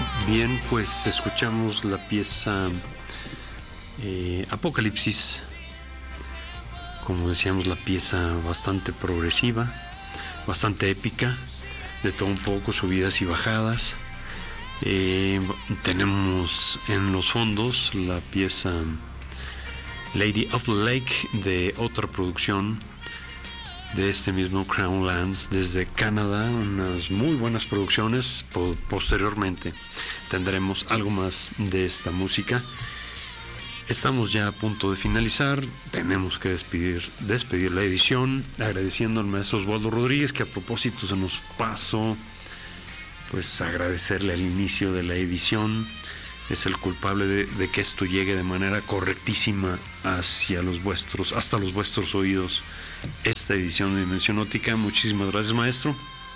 Bien, pues escuchamos la pieza Apocalipsis. Como decíamos, la pieza bastante progresiva, bastante épica, de todo un poco, subidas y bajadas. Tenemos en los fondos la pieza Lady of the Lake, de otra producción de este mismo Crown Lands desde Canadá, unas muy buenas producciones. Posteriormente tendremos algo más de esta música. Estamos ya a punto de finalizar, tenemos que despedir la edición, agradeciendo al maestro Osvaldo Rodríguez, que a propósito se nos pasó pues agradecerle al inicio de la edición. Es el culpable de que esto llegue de manera correctísima hasta los vuestros oídos, esta edición de Dimensión Óptica. Muchísimas gracias, maestro.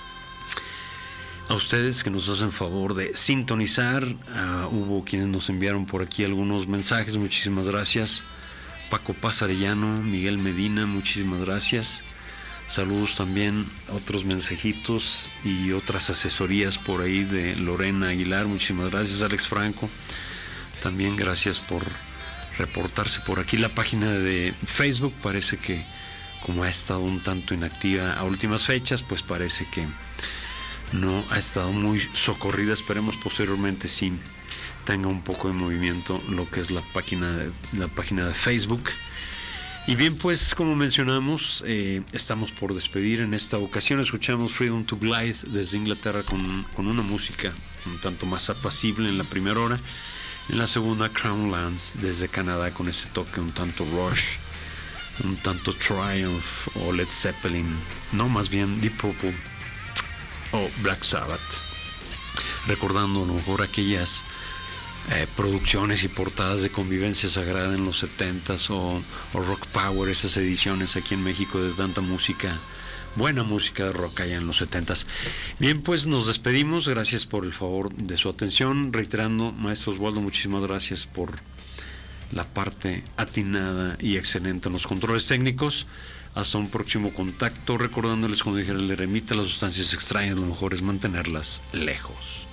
A ustedes que nos hacen favor de sintonizar, hubo quienes nos enviaron por aquí algunos mensajes, muchísimas gracias. Paco Pasarellano, Miguel Medina, muchísimas gracias. Saludos también a otros mensajitos y otras asesorías por ahí de Lorena Aguilar, muchísimas gracias. Alex Franco, también gracias por reportarse por aquí. La página de Facebook parece que, como ha estado un tanto inactiva a últimas fechas, pues parece que no ha estado muy socorrida. Esperemos posteriormente sí tenga un poco de movimiento lo que es la página de Facebook. Y bien, pues como mencionamos, estamos por despedir. En esta ocasión escuchamos Freedom to Glide desde Inglaterra con una música un tanto más apacible en la primera hora. En la segunda, Crown Lands desde Canadá, con ese toque un tanto Rush, un tanto Triumph o Led Zeppelin, no, más bien Deep Purple o Black Sabbath, recordando a lo mejor aquellas producciones y portadas de Convivencia Sagrada en los 70s o Rock Power, esas ediciones aquí en México de tanta música, buena música de rock allá en los 70s. Bien, pues nos despedimos, gracias por el favor de su atención, reiterando, maestro Osvaldo, muchísimas gracias por la parte atinada y excelente en los controles técnicos. Hasta un próximo contacto, recordándoles, como dijera el eremita, las sustancias extrañas lo mejor es mantenerlas lejos.